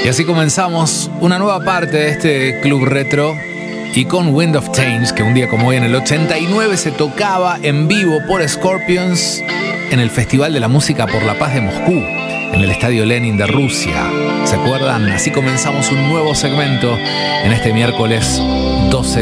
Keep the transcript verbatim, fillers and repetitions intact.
Y así comenzamos una nueva parte de este club retro y con Wind of Change, que un día como hoy en el ochenta y nueve se tocaba en vivo por Scorpions en el Festival de la Música por la Paz de Moscú, en el Estadio Lenin de Rusia. ¿Se acuerdan? Así comenzamos un nuevo segmento en este miércoles doce